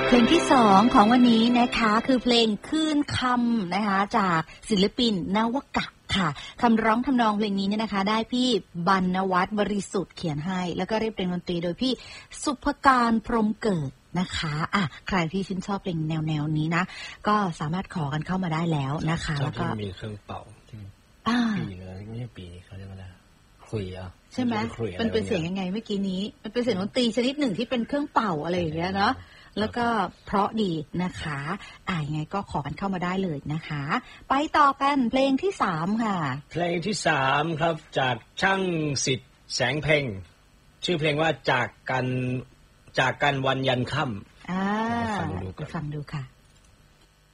เพลงที่2ของวันนี้นะคะคือเพลงคลื่นคำนะคะจากศิลปินนวกะค่ะคำร้องทำนองเพลงนี้เนี่ยนะคะได้พี่บรรณวัฒน์บริสุทธิ์เขียนให้แล้วก็เรียบเรียงดนตรีโดยพี่สุภการพรหมเกิดนะคะใครที่ชื่นชอบเพลงแนวนี้นะก็สามารถขอกันเข้ามาได้แล้วนะคะแล้วก็มีเครื่องเป่าที่ปีเลยไม่ใช่ปีเขาเรียกว่าอะไรคุยใช่ไหมมันเป็นเสียงยังไงเมื่อกี้นี้มันเป็นเสียงดนตรีชนิดหนึ่งที่เป็นเครื่องเป่าอะไรอย่างเงี้ยเนาะแล้วก็เพราะดีนะคะยังไงก็ขอกันเข้ามาได้เลยนะคะไปต่อกันเพลงที่3ค่ะเพลงที่3ครับจากช่างสิทธิ์แสงเพ็งชื่อเพลงว่าจากกันวันยันค่ำฟังดูค่ะ